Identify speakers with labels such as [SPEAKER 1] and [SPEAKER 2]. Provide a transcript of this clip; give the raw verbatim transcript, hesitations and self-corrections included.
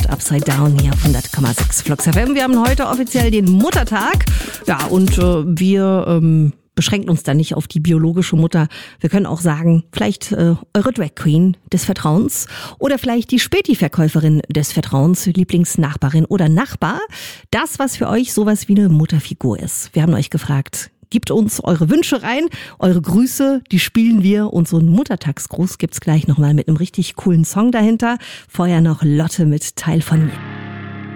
[SPEAKER 1] und Upside Down hier auf hundert Komma sechs Flux F M. Wir haben heute offiziell den Muttertag. Ja, und äh, wir ähm, beschränken uns da nicht auf die biologische Mutter. Wir können auch sagen, vielleicht äh, eure Drag Queen des Vertrauens oder vielleicht die Späti-Verkäuferin des Vertrauens, Lieblingsnachbarin oder Nachbar. Das, was für euch sowas wie eine Mutterfigur ist. Wir haben euch gefragt, gebt uns eure Wünsche rein, eure Grüße, die spielen wir. Und so einen Muttertagsgruß gibt's gleich nochmal mit einem richtig coolen Song dahinter. Vorher noch Lotte mit Teil von mir.